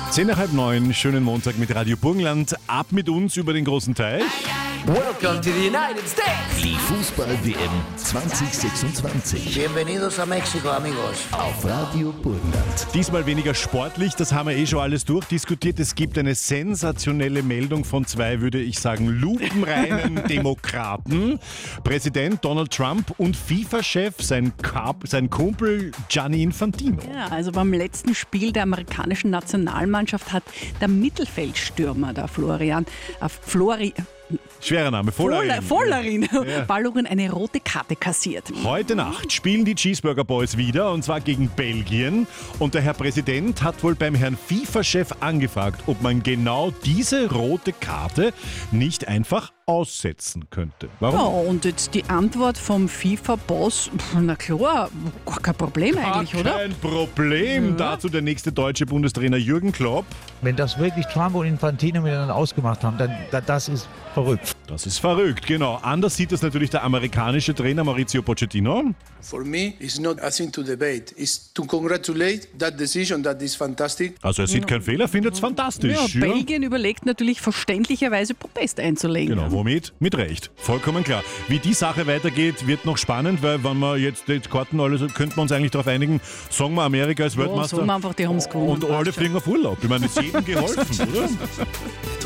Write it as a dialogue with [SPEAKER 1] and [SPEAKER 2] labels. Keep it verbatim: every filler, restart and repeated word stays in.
[SPEAKER 1] Zehn nach halb neun, schönen Montag mit Radio Burgenland. Ab mit uns über den großen Teich.
[SPEAKER 2] Welcome to the United States.
[SPEAKER 3] Die Fußball-W M zwanzig sechsundzwanzig.
[SPEAKER 4] Bienvenidos a México, amigos.
[SPEAKER 3] Auf Radio Burgenland.
[SPEAKER 1] Diesmal weniger sportlich, das haben wir eh schon alles durchdiskutiert. Es gibt eine sensationelle Meldung von zwei, würde ich sagen, lupenreinen Demokraten. Präsident Donald Trump und FIFA-Chef, sein, Kap- sein Kumpel Gianni Infantino.
[SPEAKER 5] Ja, also beim letzten Spiel der amerikanischen Nationalmannschaft hat der Mittelfeldstürmer, der Florian, äh, Flori,
[SPEAKER 1] Schwerer Name, Vollerin.
[SPEAKER 5] Vollerin,
[SPEAKER 1] Ja.
[SPEAKER 5] Balogun eine rote Karte kassiert.
[SPEAKER 1] Heute Nacht spielen die Cheeseburger Boys wieder, und zwar gegen Belgien. Und der Herr Präsident hat wohl beim Herrn FIFA-Chef angefragt, ob man genau diese rote Karte nicht einfach aussetzen könnte. Warum?
[SPEAKER 5] Ja, und jetzt die Antwort vom FIFA-Boss, na klar, gar kein Problem eigentlich,
[SPEAKER 1] Gar
[SPEAKER 5] oder?
[SPEAKER 1] Kein Problem. Dazu der nächste deutsche Bundestrainer Jürgen Klopp.
[SPEAKER 6] Wenn das wirklich Trump und Infantino miteinander ausgemacht haben, dann da, das ist verrückt.
[SPEAKER 1] Das ist verrückt, genau. Anders sieht das natürlich der amerikanische Trainer Maurizio Pochettino.
[SPEAKER 7] For me, it's not a thing to debate. It's to congratulate that decision. That is fantastic.
[SPEAKER 1] Also er sieht keinen Fehler, findet es fantastisch.
[SPEAKER 5] Ja, Belgien überlegt natürlich verständlicherweise Protest einzulegen.
[SPEAKER 1] Genau, womit? Mit Recht. Vollkommen klar. Wie die Sache weitergeht, wird noch spannend, weil wenn wir jetzt die Karten alle, könnten wir uns eigentlich darauf einigen, sagen wir Amerika als
[SPEAKER 5] Ja,
[SPEAKER 1] Weltmeister.
[SPEAKER 5] sagen wir einfach, die haben es gewonnen.
[SPEAKER 1] Und alle fliegen auf Urlaub. Ich meine, ist jedem geholfen, oder?